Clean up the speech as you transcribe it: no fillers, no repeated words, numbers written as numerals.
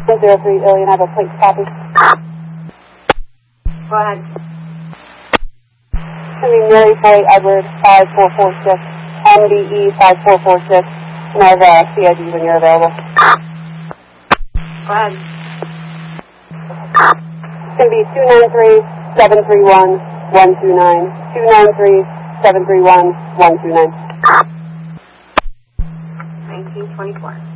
03 Alien, I have a plate copy. Go ahead. Mary Boy Edward 5446, MDE 5446, and I have CID when you're available. Go ahead. It's going to be 293-731-129. 293-731-129. 1924.